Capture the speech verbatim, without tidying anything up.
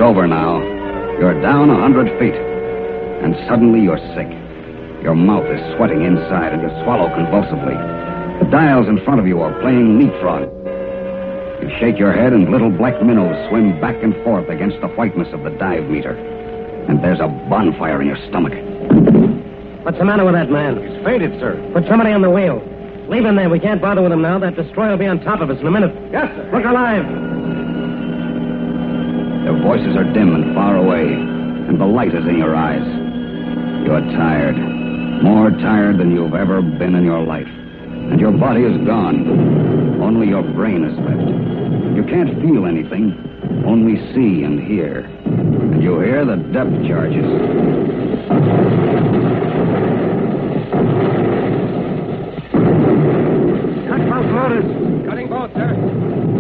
over now. You're down a hundred feet. And suddenly you're sick. Your mouth is sweating inside and you swallow convulsively. The dials in front of you are playing leapfrog. You shake your head and little black minnows swim back and forth against the whiteness of the dive meter. And there's a bonfire in your stomach. What's the matter with that man? He's fainted, sir. Put somebody on the wheel. Leave him there. We can't bother with him now. That destroyer will be on top of us in a minute. Yes, sir. Look alive. Their voices are dim and far away, and the light is in your eyes. You're tired. More tired than you've ever been in your life. And your body is gone. Only your brain is left. You can't feel anything, only see and hear. And you hear the depth charges. Cut both motors. Cutting both, sir.